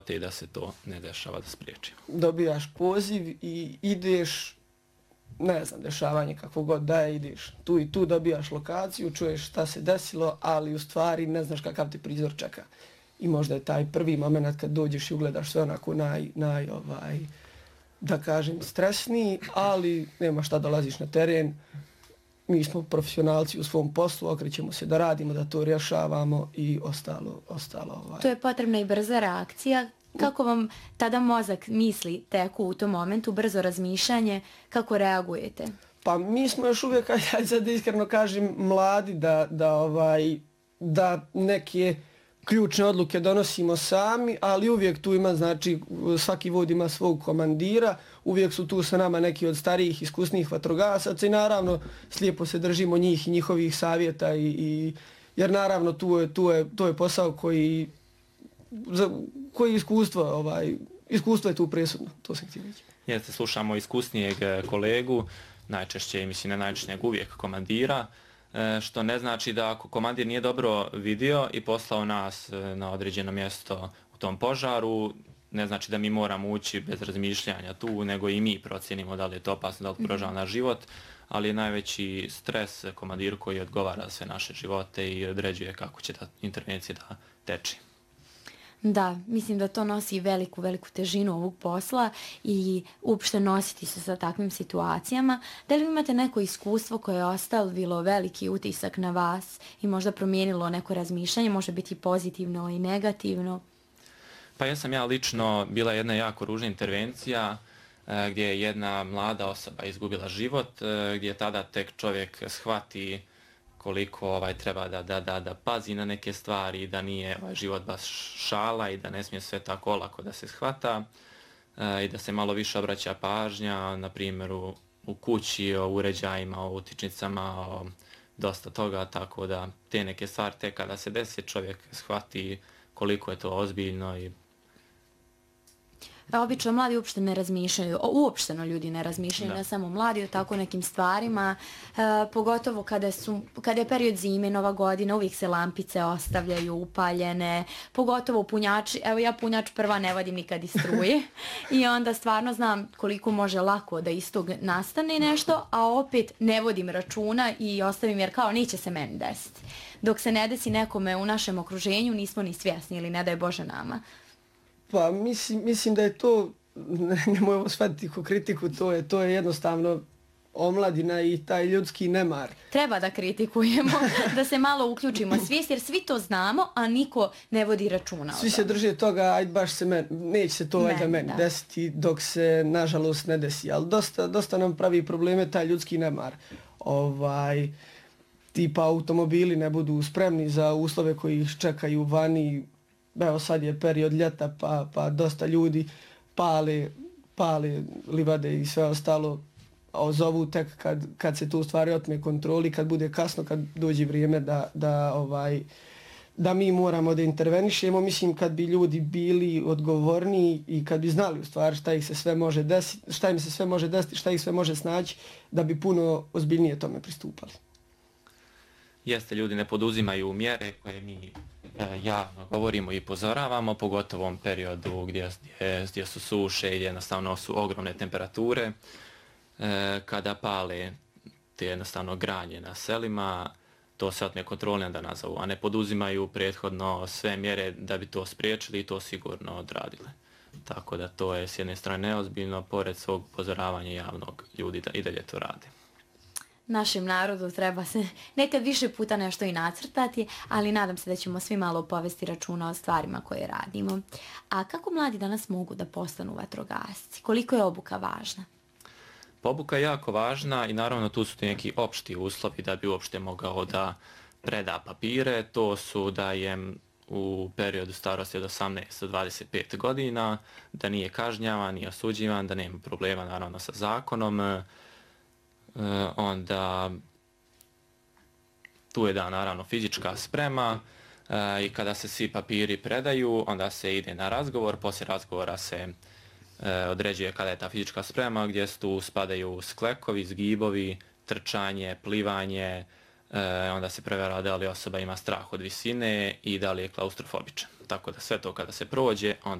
i da se to ne dešava, da spriječimo. Dobijaš poziv i ideš, ne znam, dešavanje kako god da je, ideš tu i tu, dobijaš lokaciju, čuješ šta se desilo, ali u stvari ne znaš kakav ti prizor čeka. I možda je taj prvi moment kad dođeš i ugledaš sve onako da kažem, stresniji, ali nema šta, dolaziš na teren. Mi smo profesionalci u svom poslu, okrećemo se da radimo, da to rješavamo i ostalo. To je potrebna i brza reakcija. Kako vam tada mozak misli teku u tom momentu, brzo razmišljanje, kako reagujete? Pa mi smo još uvijek, ajde sad iskreno kažem, mladi da neke ključne odluke donosimo sami, ali uvijek tu ima, znači svaki vod ima svog komandira, uvijek su tu sa nama neki od starijih, iskusnijih vatrogasaca i naravno slijepo se držimo njih i njihovih savjeta jer naravno to je posao koji iskustvo je tu presudno, to sam htio reći. Jeste, slušamo iskusnijeg kolegu, najčešće, mislim ne najčešćeg, uvijek komandira, što ne znači da ako komandir nije dobro vidio i poslao nas na određeno mjesto u tom požaru, ne znači da mi moramo ući bez razmišljanja tu, nego i mi procijenimo da li je to opasno, da li ugrožava naš život, ali je najveći stres komandiru koji odgovara sve naše živote i određuje kako će ta intervencija da teči. Da, mislim da to nosi veliku težinu ovog posla i uopšte nositi se sa takvim situacijama. Da li imate neko iskustvo koje je ostavilo veliki utisak na vas i možda promijenilo neko razmišljanje, može biti pozitivno i negativno? Pa ja lično, bila jedna jako ružna intervencija gdje je jedna mlada osoba izgubila život, gdje tada tek čovjek shvati koliko treba da pazi na neke stvari, da nije život baš šala i da ne smije sve tako olako da se shvata i da se malo više obraća pažnja, na primjer u kući, o uređajima, o utičnicama, o dosta toga, tako da te neke stvari tek kada se desi čovjek shvati koliko je to ozbiljno i obično mladi uopšte ne razmišljaju, uopšteno ljudi ne razmišljaju, ne samo mladi o tako nekim stvarima, pogotovo kada je period zime, Nova godina, uvijek se lampice ostavljaju upaljene, pogotovo punjači, evo ja punjač prva ne vadim nikad iz struje i onda stvarno znam koliko može lako da iz tog nastane nešto, a opet ne vodim računa i ostavim jer kao neće se meni desiti. Dok se ne desi nekome u našem okruženju nismo ni svjesni ili ne daj Bože nama. Pa mislim da je to, nemoj ovo shvatiti kao kritiku, to je jednostavno omladina i taj ljudski nemar. Treba da kritikujemo, da se malo uključimo svijest, jer svi to znamo, a niko ne vodi računa. Svi se drže toga, ajde baš neće se to valjda meni desiti dok se nažalost ne desi, ali dosta nam pravi probleme taj ljudski nemar. Tipa automobili ne budu spremni za uslove koji ih čekaju vani. Evo sad je period ljeta pa dosta ljudi pale livade i sve ostalo, a zovu tek kad se tu stvari otme kontroli, kad bude kasno, kad dođe vrijeme da mi moramo da intervenišemo. Mislim kad bi ljudi bili odgovorni i kad bi znali u stvari šta im se sve može desiti, šta ih sve može snaći, da bi puno ozbiljnije tome pristupali. Jeste, ljudi ne poduzimaju mjere koje mi javno govorimo i pozoravamo, pogotovo u ovom periodu gdje su suše i jednostavno su ogromne temperature. Kada pale te jednostavno granje na selima, to se otme kontrolne da nazovu, a ne poduzimaju prethodno sve mjere da bi to spriječili i to sigurno odradile. Tako da to je s jedne strane neozbiljno, pored svog upozoravanja javnog ljudi da i dalje to rade. Našem narodu treba se nekad više puta nešto i nacrtati, ali nadam se da ćemo svi malo povesti računa o stvarima koje radimo. A kako mladi danas mogu da postanu vatrogasci? Koliko je obuka važna? Obuka je jako važna i naravno tu su neki opšti uslovi da bi uopšte mogao da preda papire. To su da je u periodu starosti od 18 do 25 godina, da nije kažnjavan, nije osuđivan, da nema problema naravno sa zakonom. Onda tu je naravno fizička sprema i kada se svi papiri predaju, onda se ide na razgovor, poslije razgovora se određuje kada je ta fizička sprema, gdje tu spadaju sklekovi, zgibovi, trčanje, plivanje, onda se provjera da li osoba ima strah od visine i da li je klaustrofobičan. Tako da sve to kada se prođe, onda